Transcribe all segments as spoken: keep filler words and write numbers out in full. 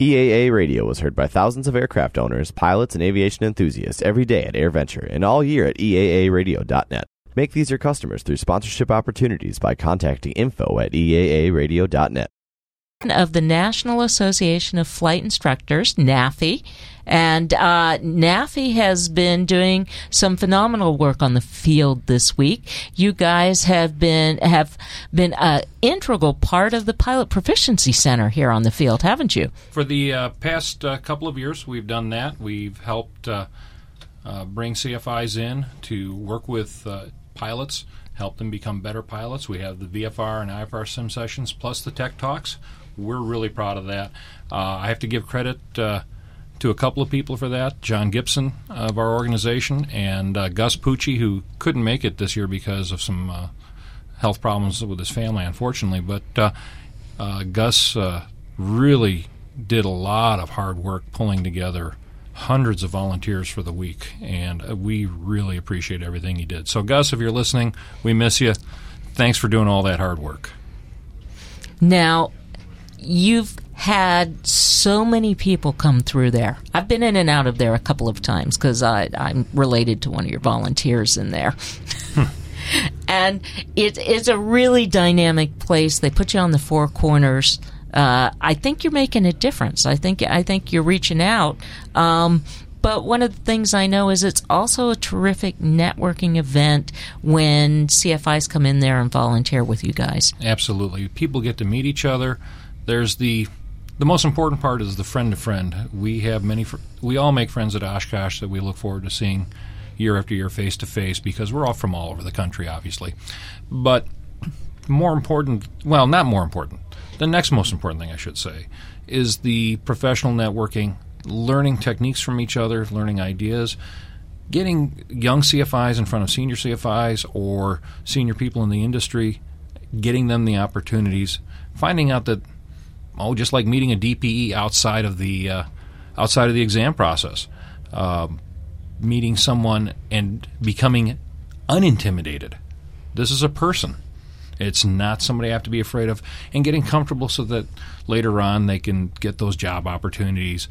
E A A Radio is heard by thousands of aircraft owners, pilots, and aviation enthusiasts every day at AirVenture and all year at E A A radio dot net. Make these your customers through sponsorship opportunities by contacting info at E A A radio dot net. Of the National Association of Flight Instructors, NAFI, and uh, NAFI has been doing some phenomenal work on the field this week. You guys have been have been an integral part of the Pilot Proficiency Center here on the field, haven't you? For the uh, past uh, couple of years, we've done that. We've helped uh, uh, bring C F Is in to work with uh, pilots, help them become better pilots. We have the V F R and I F R sim sessions, plus the Tech Talks. We're really proud of that. Uh, I have to give credit uh, to a couple of people for that. John Gibson of our organization and uh, Gus Pucci, who couldn't make it this year because of some uh, health problems with his family, unfortunately. But uh, uh, Gus uh, really did a lot of hard work pulling together hundreds of volunteers for the week, and uh, we really appreciate everything he did. So, Gus, if you're listening, we miss you. Thanks for doing all that hard work. Now, you've had so many people come through there. I've been in and out of there a couple of times because I'm related to one of your volunteers in there. And it, it's a really dynamic place. They put you on the four corners. Uh, I think you're making a difference. I think I think you're reaching out. Um, but one of the things I know is it's also a terrific networking event when C F Is come in there and volunteer with you guys. Absolutely. People get to meet each other. There's the the most important part is the friend to friend. We have many. Fr- we all make friends at Oshkosh that we look forward to seeing year after year, face to face, because we're all from all over the country, obviously. But more important, well, not more important. The next most important thing, I should say, is the professional networking, learning techniques from each other, learning ideas, getting young C F Is in front of senior C F Is or senior people in the industry, getting them the opportunities, finding out that, oh, just like meeting a D P E outside of the uh, outside of the exam process, um, meeting someone and becoming unintimidated. This is a person. It's not somebody I have to be afraid of, and getting comfortable so that later on they can get those job opportunities,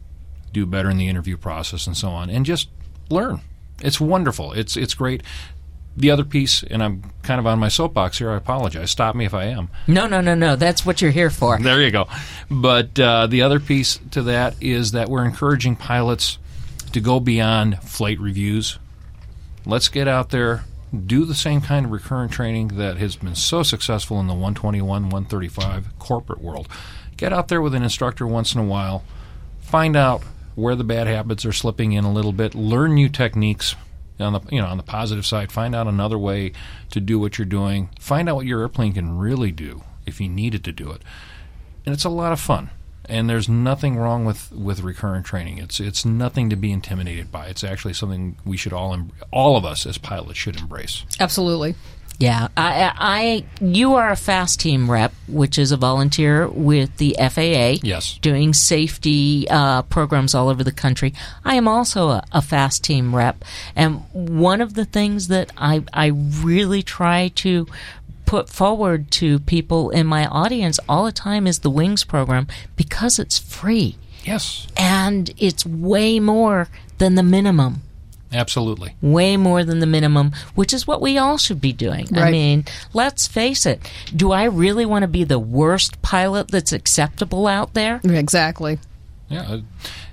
do better in the interview process, and so on, and just learn. It's wonderful. It's it's great. The other piece, and I'm kind of on my soapbox here, I apologize. Stop me if I am. No, no, no, no. That's what you're here for. There you go. But uh, the other piece to that is that we're encouraging pilots to go beyond flight reviews. Let's get out there, do the same kind of recurrent training that has been so successful in the one twenty-one, one thirty-five corporate world. Get out there with an instructor once in a while. Find out where the bad habits are slipping in a little bit. Learn new techniques. On the you know on the positive side, find out another way to do what you're doing. Find out what your airplane can really do if you needed to do it, and it's a lot of fun. And there's nothing wrong with, with recurrent training. It's it's nothing to be intimidated by. It's actually something we should all em- all of us as pilots should embrace. Absolutely. Yeah, I, I, you are a FAST team rep, which is a volunteer with the F A A. Yes. Doing safety uh, programs all over the country. I am also a, a FAST team rep, and one of the things that I, I really try to put forward to people in my audience all the time is the WINGS program, because it's free. Yes. And it's way more than the minimum. Absolutely. Way more than the minimum, which is what we all should be doing. Right. I mean, let's face it. Do I really want to be the worst pilot that's acceptable out there? Exactly. Yeah.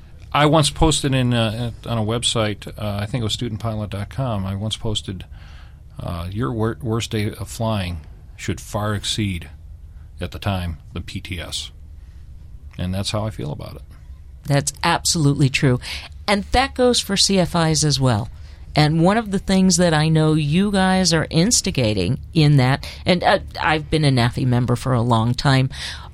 I once posted in uh, on a website, uh, I think it was student pilot dot com, I once posted, uh, your wor- worst day of flying should far exceed, at the time, the P T S. And that's how I feel about it. That's absolutely true. And that goes for C F Is as well. And one of the things that I know you guys are instigating in that, and uh, I've been a NAFI member for a long time,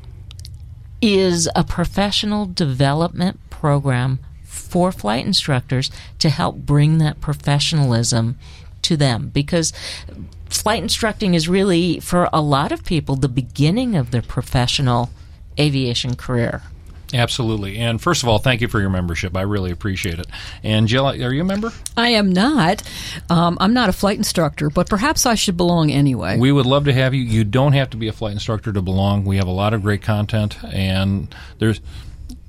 is a professional development program for flight instructors to help bring that professionalism to them. Because flight instructing is really, for a lot of people, the beginning of their professional aviation career. Absolutely. And first of all, thank you for your membership. I really appreciate it. And Jill, are you a member? I am not. Um, I'm not a flight instructor, but perhaps I should belong anyway. We would love to have you. You don't have to be a flight instructor to belong. We have a lot of great content, and there's